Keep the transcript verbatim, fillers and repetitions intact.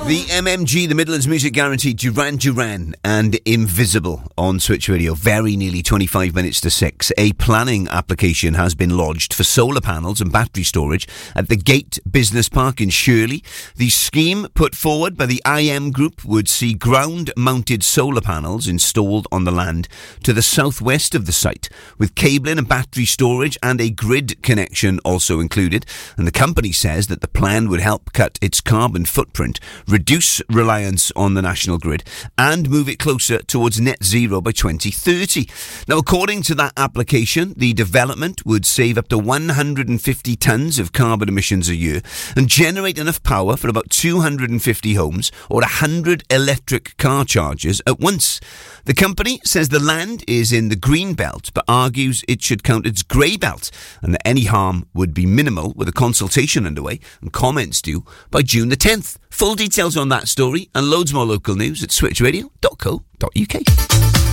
The M M G, the Midlands Music Guarantee, Duran Duran and Invisible on Switch Radio. Very nearly twenty-five minutes to six. A planning application has been lodged for solar panels and battery storage at the Gate Business Park in Shirley. The scheme put forward by the I M Group would see ground-mounted solar panels installed on the land to the southwest of the site, with cabling and battery storage and a grid connection also included. And the company says that the plan would help cut its carbon footprint, reduce reliance on the national grid, and move it closer towards net zero by twenty thirty. Now, according to that application, the development would save up to one hundred fifty tonnes of carbon emissions a year and generate enough power for about two hundred fifty homes or one hundred electric car chargers at once. The company says the land is in the green belt, but argues it should count as grey belt and that any harm would be minimal, with a consultation underway and comments due by June the tenth. Full details on that story and loads more local news at switch radio dot co dot uk.